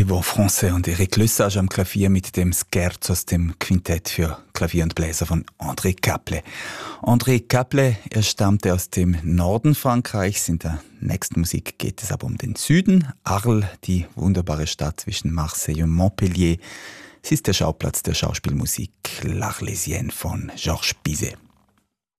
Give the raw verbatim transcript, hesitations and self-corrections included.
Yvon Français und Eric Lesage am Klavier mit dem Scherzo aus dem Quintett für Klavier und Bläser von André Cappelen. André Cappelen, er stammte aus dem Norden Frankreichs. In der nächsten Musik geht es aber um den Süden. Arles, die wunderbare Stadt zwischen Marseille und Montpellier. Sie ist der Schauplatz der Schauspielmusik L'Arlésienne von Georges Bizet.